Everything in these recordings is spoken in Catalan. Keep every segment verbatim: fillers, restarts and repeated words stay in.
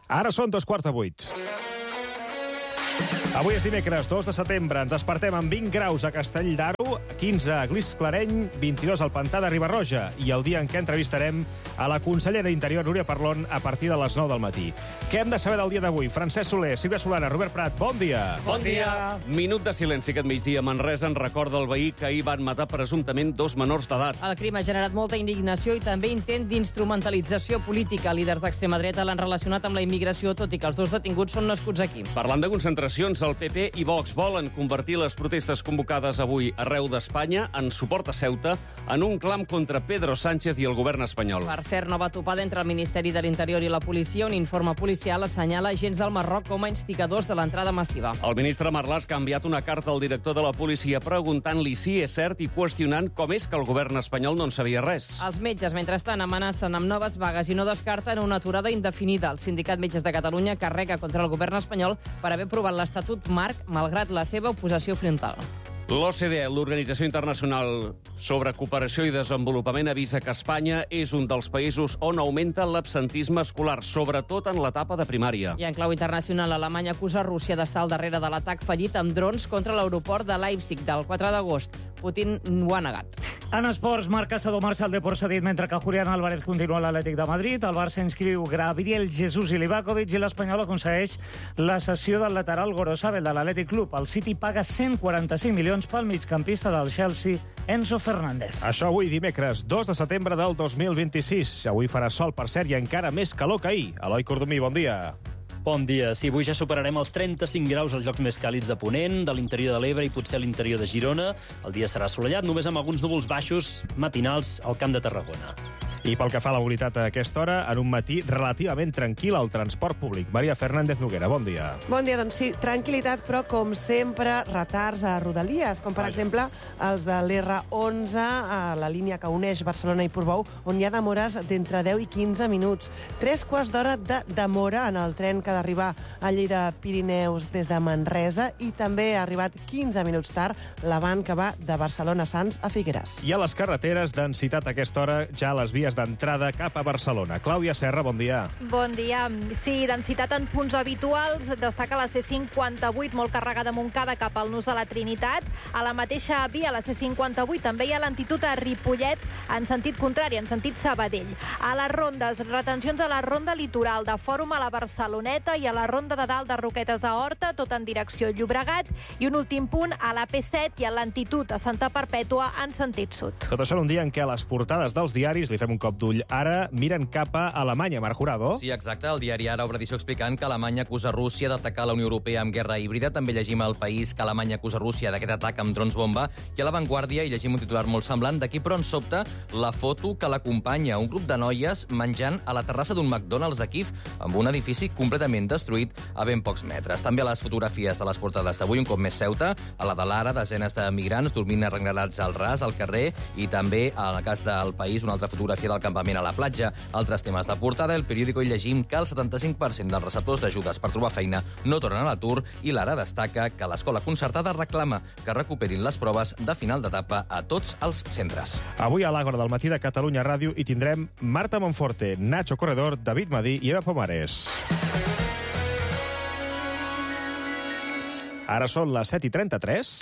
Ara són dos quarts de vuit. Avui és dimecres, dos de setembre. Ens despertem amb vint graus a Castell d'Aro, quinze a Glis Clareny, vint-i-dos al Pantà de Riba-roja, i el dia en què entrevistarem a la consellera d'Interior, Núria Parlon, a partir de les nou del matí. Què hem de saber del dia d'avui? Francesc Soler, Sílvia Solana, Robert Prat, bon dia. Bon dia. Minut de silenci aquest migdia. Manresa en recorda el veí que ahir van matar presumptament dos menors d'edat. El crim ha generat molta indignació i també intent d'instrumentalització política. Líders d'extrema dreta l'han relacionat amb la immigració, tot i que els dos detinguts són nascuts aquí. Parlant de concentracions, el P P i Vox volen convertir les protestes convocades avui arreu d'Espanya en suport a Ceuta en un clam contra Pedro Sánchez i el govern espanyol. Per cert, nova topada entre el Ministeri de l'Interior i la policia. Un informe policial assenyala agents del Marroc com a instigadors de l'entrada massiva. El ministre Marlaska ha enviat una carta al director de la policia preguntant-li si és cert i qüestionant com és que el govern espanyol no en sabia res. Els metges, mentrestant, amenacen amb noves vagues i no descarten una aturada indefinida. El Sindicat Metges de Catalunya carrega contra el govern espanyol per haver aprovat l'Estatut Marc malgrat la seva oposició frontal. L'O C D E, l'Organització Internacional sobre Cooperació i Desenvolupament, avisa que Espanya és un dels països on augmenta l'absentisme escolar, sobretot en l'etapa de primària. I en clau internacional, Alemanya acusa Rússia d'estar al darrere de l'atac fallit amb drons contra l'aeroport de Leipzig del quatre d'agost. Putin ho ha negat. En esports, Marc Caçador marxa al Depor cedit mentre que Julián Álvarez continua a l'Atlètic de Madrid. El Barça inscriu Gabriel Jesús i Livakovic i l'Espanyol aconsegueix la cessió del lateral Gorosabel de l'Atlètic Club. El City paga cent quaranta-cinc milions pel migcampista del Chelsea, Enzo Fernández. Això avui, dimecres, dos de setembre del dos mil vint-i-sis. Avui farà sol, per cert, i encara més calor que ahir. Eloi Cordomí, bon dia. Bon dia. Sí, avui ja superarem els trenta-cinc graus als llocs més càlids de Ponent, de l'interior de l'Ebre i potser a l'interior de Girona. El dia serà assolellat, només amb alguns núvols baixos matinals al Camp de Tarragona. I pel que fa a la mobilitat a aquesta hora, en un matí relativament tranquil al transport públic. Maria Fernández Noguera, bon dia. Bon dia, doncs sí, tranquil·litat, però com sempre, retards a Rodalies, com per Vaja. exemple els de l'R onze, a la línia que uneix Barcelona i Portbou, on hi ha demores d'entre deu i quinze minuts. Tres quarts d'hora de demora en el tren que ha d'arribar a Lleida Pirineus des de Manresa, i també ha arribat quinze minuts tard l'avant que va de Barcelona a Sants a Figueres. I a les carreteres, densitat a aquesta hora ja a les vies d'entrada cap a Barcelona. Clàudia Serra, bon dia. Bon dia. Sí, densitat en punts habituals. Destaca la C cinquanta-vuit, molt carregada a Montcada cap al nus de la Trinitat. A la mateixa via, la C cinquanta-vuit, també hi ha lentitud a Ripollet en sentit contrari, en sentit Sabadell. A les rondes, retencions a la ronda litoral de Fòrum a la Barceloneta i a la ronda de dalt de Roquetes a Horta, tot en direcció Llobregat. I un últim punt, a la P set i a lentitud a Santa Perpètua en sentit sud. Tot això en un dia en què a les portades dels diaris, li fem un cop d'ull ara, miren cap a Alemanya. Marc Jurado. Sí, exacte. El diari Ara obre edició explicant que Alemanya acusa Rússia d'atacar la Unió Europea amb guerra híbrida. També llegim al País que Alemanya acusa Rússia d'aquest atac amb drons bomba. I a La Vanguardia hi llegim un titular molt semblant. D'aquí, però, ens sobta la foto que l'acompanya. Un grup de noies menjant a la terrassa d'un McDonald's de Kíev amb un edifici completament destruït a ben pocs metres. També a les fotografies de les portades d'avui, un cop més Ceuta, a la de l'Ara, desenes de migrants dormint arrenglerats al ras, al carrer, i també, en el cas del País, una altra fotografia del campament a la platja. Altres temes de portada, el periòdico hi llegim que el setanta-cinc per cent dels receptors d'ajudes per trobar feina no tornen a l'atur, i l'Ara destaca que l'escola concertada reclama que recuperin les proves de final d'etapa a tots els centres. Avui a l'Àgora del matí de Catalunya Ràdio hi tindrem Marta Monforte, Nacho Corredor, David Madí i Eva Pomares. Ara són les set i trenta-tres.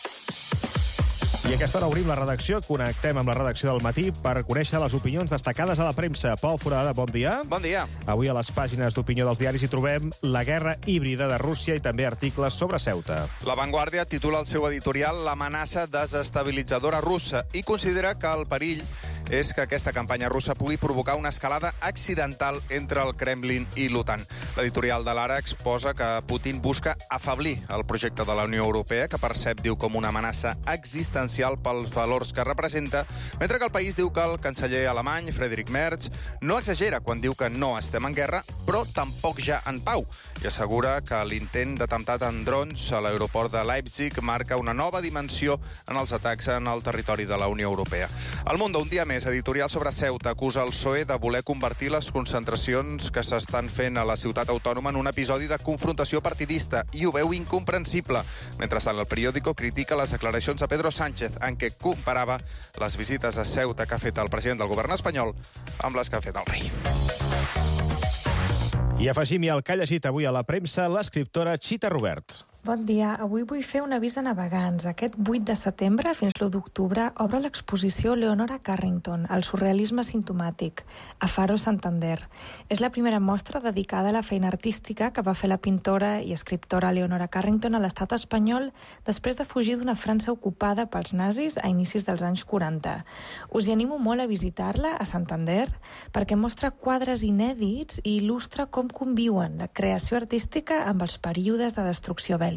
I a aquesta hora obrim la redacció, connectem amb la redacció del matí per conèixer les opinions destacades a la premsa. Pol Foradada, bon dia. Bon dia. Avui a les pàgines d'opinió dels diaris hi trobem la guerra híbrida de Rússia i també articles sobre Ceuta. La Vanguardia titula el seu editorial l'amenaça desestabilitzadora russa i considera que el perill és que aquesta campanya russa pugui provocar una escalada accidental entre el Kremlin i l'OTAN. L'editorial de l'Ara exposa que Putin busca afeblir el projecte de la Unió Europea, que percep, diu, com una amenaça existencial pels valors que representa, mentre que el País diu que el canceller alemany, Friedrich Merz, no exagera quan diu que no estem en guerra, però tampoc ja en pau, i assegura que l'intent d'atemptat en drons a l'aeroport de Leipzig marca una nova dimensió en els atacs en el territori de la Unió Europea. El Mundo, un dia més, editorial sobre Ceuta, acusa el P S O E de voler convertir les concentracions que s'estan fent a la ciutat autònoma en un episodi de confrontació partidista i ho veu incomprensible. Mentrestant, el periòdico critica les declaracions de Pedro Sánchez en què comparava les visites a Ceuta que ha fet el president del govern espanyol amb les que ha fet el rei. I afegim-hi el que ha llegit avui a la premsa l'escriptora Chita Roberts. Bon dia. Avui vull fer un avís a navegants. Aquest vuit de setembre fins l'u d'octubre obre l'exposició Leonora Carrington, el surrealisme sintomàtic, a Faro Santander. És la primera mostra dedicada a la feina artística que va fer la pintora i escriptora Leonora Carrington a l'estat espanyol després de fugir d'una França ocupada pels nazis a inicis dels anys quaranta. Us hi animo molt a visitar-la a Santander perquè mostra quadres inèdits i il·lustra com conviuen la creació artística amb els períodes de destrucció bèl·lica.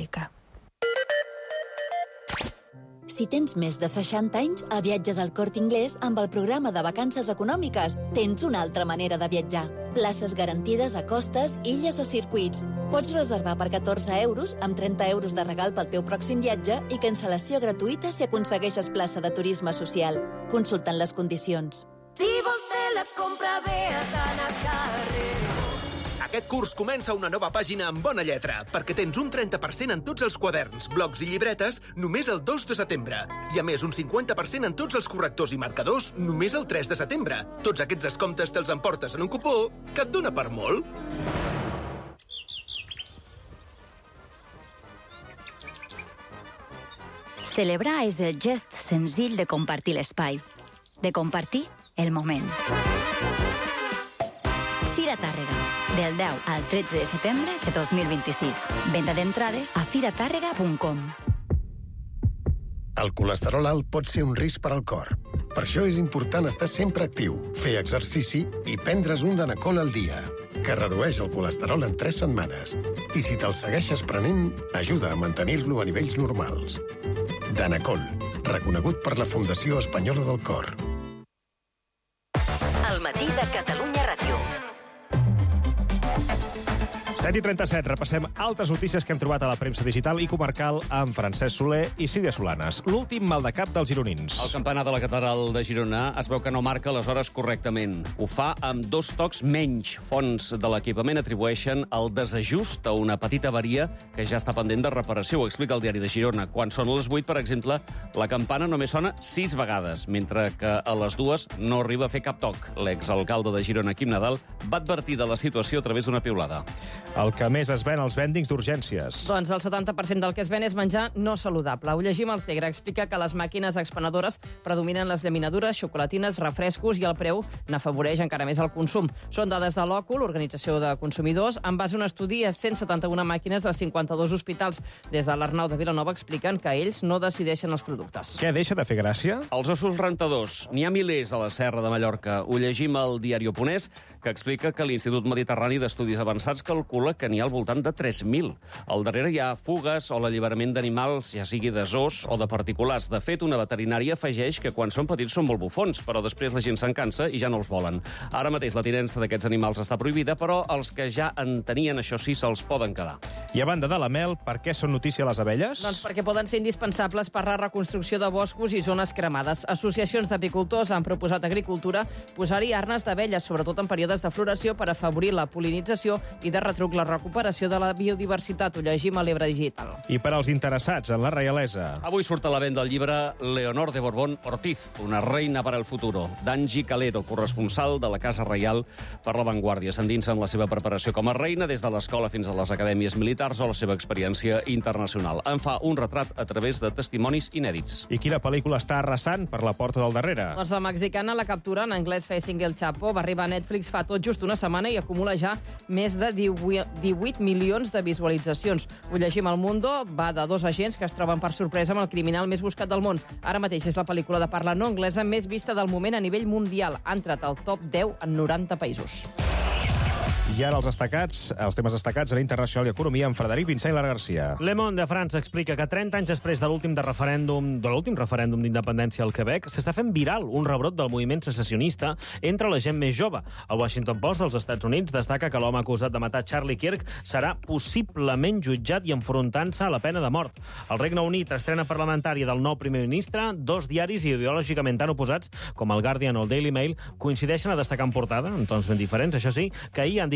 Si tens més de seixanta anys, a Viatges al Corte Inglés, amb el programa de vacances econòmiques, tens una altra manera de viatjar. Places garantides a costes, illes o circuits. Pots reservar per catorze euros, amb trenta euros de regal pel teu pròxim viatge i cancel·lació gratuïta si aconsegueixes plaça de turisme social. Consultant les condicions. Si vols fer la compra bé, has d'anar a carrer. Aquest curs comença una nova pàgina amb bona lletra, perquè tens un trenta per cent en tots els quaderns, blocs i llibretes només el dos de setembre. I a més, un cinquanta per cent en tots els correctors i marcadors només el tres de setembre. Tots aquests descomptes te'ls emportes en un cupó que et dona per molt. Celebrar és el gest senzill de compartir l'espai, de compartir el moment. Fira Tàrrega, del deu al tretze de setembre de dos mil vint-i-sis. Venda d'entrades a fira tàrrega punt com. El colesterol alt pot ser un risc per al cor. Per això és important estar sempre actiu, fer exercici i prendre's un Danacol al dia, que redueix el colesterol en tres setmanes. I si te'l segueixes prenent, ajuda a mantenir-lo a nivells normals. Danacol, reconegut per la Fundació Espanyola del Cor. El matí de Catalunya Ràdio. set i trenta-set, repassem altres notícies que hem trobat a la premsa digital i comarcal amb Francesc Soler i Sílvia Solanes. L'últim mal de cap dels gironins. El campanar de la catedral de Girona es veu que no marca les hores correctament. Ho fa amb dos tocs menys. Fonts de l'equipament atribueixen el desajust a una petita avaria que ja està pendent de reparació. Ho explica el diari de Girona. Quan són les vuit, per exemple, la campana només sona sis vegades, mentre que a les dues no arriba a fer cap toc. L'exalcalde de Girona, Quim Nadal, va advertir de la situació a través d'una piulada. El que més es ven als vèndings d'urgències. Doncs el setanta per cent del que es ven és menjar no saludable. Ho llegim al Segre. Explica que les màquines expenedores predominen les llaminadures, xocolatines, refrescos i el preu n'afavoreix encara més el consum. Són dades de l'Òcul, l'Organització de Consumidors, en base a un estudi a cent setanta-una màquines de cinquanta-dos hospitals. Des de l'Arnau de Vilanova expliquen que ells no decideixen els productes. Què deixa de fer gràcia? Els ossos rentadors. N'hi ha milers a la Serra de Mallorca. Ho llegim al diari Oponès, que explica que l'Institut Mediterrani d'Estudis Avançats calcula que n'hi ha al voltant de tres mil. Al darrere hi ha fugues o l'alliberament d'animals, ja sigui de zoos o de particulars. De fet, una veterinària afegeix que quan són petits són molt bufons, però després la gent se'n cansa i ja no els volen. Ara mateix la tinença d'aquests animals està prohibida, però els que ja en tenien, això sí, se'ls poden quedar. I a banda de la mel, per què són notícia les abelles? Doncs perquè poden ser indispensables per la reconstrucció de boscos i zones cremades. Associacions d'apicultors han proposat a Agricultura posar-hi arnes d'abelles, sobretot en períodes de floració, per afavorir la polinització i de retruc la recuperació de la biodiversitat. Ho llegim a l'Ebre Digital. I per als interessats en la reialesa. Avui surt a la venda el llibre Leonor de Borbón Ortiz, una reina para el futuro, d'Angie Calero, corresponsal de la Casa Reial per La Vanguardia. S'endinsa en la seva preparació com a reina, des de l'escola fins a les acadèmies militars o la seva experiència internacional. En fa un retrat a través de testimonis inèdits. I quina pel·lícula està arrasant per la porta del darrere? Doncs la mexicana La Captura, en anglès Facing el Chapo, va arribar a Netflix fa tot just una setmana i acumula ja més de divuit milions de visualitzacions. Ho llegim al Mundo, va de dos agents que es troben per sorpresa amb el criminal més buscat del món. Ara mateix és la pel·lícula de parla no anglesa més vista del moment a nivell mundial. Ha entrat al top deu en noranta països. I ara els destacats, els temes destacats en Internacional i Economia amb Frederic Vincent i Lara Garcia. Le Monde de França explica que trenta anys després de l'últim de referèndum, de l'últim referèndum d'independència al Quebec, s'està fent viral un rebrot del moviment secessionista entre la gent més jove. El Washington Post dels Estats Units destaca que l'home acusat de matar Charlie Kirk serà possiblement jutjat i enfrontant-se a la pena de mort. El Regne Unit estrena parlamentària del nou primer ministre, dos diaris ideològicament tan oposats com el Guardian o el Daily Mail coincideixen a destacar en portada, en tons ben diferents, això sí, que ahir han dit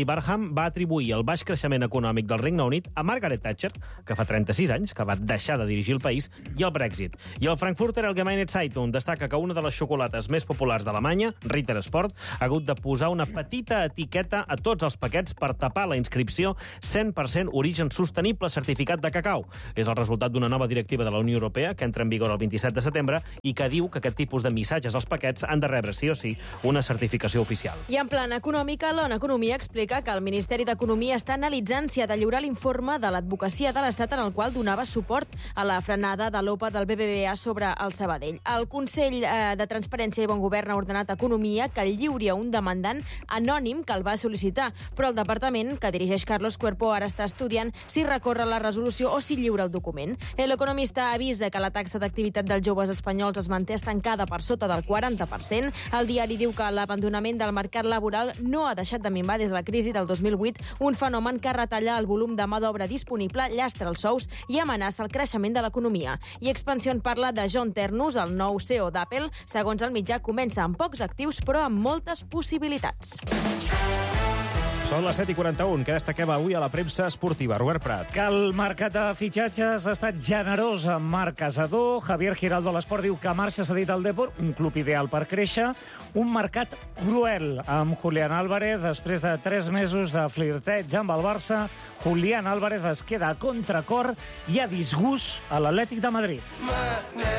Andy Barham va atribuir el baix creixement econòmic del Regne Unit a Margaret Thatcher, que fa trenta-sis anys que va deixar de dirigir el país, i el Brexit. I el Frankfurter Allgemeine Zeitung destaca que una de les xocolates més populars d'Alemanya, Ritter Sport, ha hagut de posar una petita etiqueta a tots els paquets per tapar la inscripció cent per cent origen sostenible certificat de cacau. És el resultat d'una nova directiva de la Unió Europea que entra en vigor el vint-i-set de setembre i que diu que aquest tipus de missatges als paquets han de rebre sí o sí una certificació oficial. I en plan econòmic, l'Ona Economia explica que el Ministeri d'Economia està analitzant si ha de lliurar l'informe de l'advocacia de l'Estat en el qual donava suport a la frenada de l'O P A del B B V A sobre el Sabadell. El Consell eh, de Transparència i Bon Govern ha ordenat a Economia que el lliuri a un demandant anònim que el va sol·licitar, però el departament que dirigeix Carlos Cuerpo ara està estudiant si recorre la resolució o si lliura el document. L'economista avisa que la taxa d'activitat dels joves espanyols es manté estancada per sota del quaranta per cent. El diari diu que l'abandonament del mercat laboral no ha deixat de minvar des de la crisi del dos mil vuit, un fenomen que retalla el volum de mà d'obra disponible, llastra els sous i amenaça el creixement de l'economia. I Expansión parla de John Ternus, el nou C E O d'Apple. Segons el mitjà, comença amb pocs actius, però amb moltes possibilitats. Són les set i quaranta-u. Què destaquem avui a la premsa esportiva? Robert Prat. Que el mercat de fitxatges ha estat generós amb Marc Casador. Javier Giraldo a l'Esport diu que Marc s'ha cedit al Depor, un club ideal per créixer. Un mercat cruel amb Julián Álvarez. Després de tres mesos de flirteig amb el Barça, Julián Álvarez es queda a contracor i a disgust a l'Atlètic de Madrid.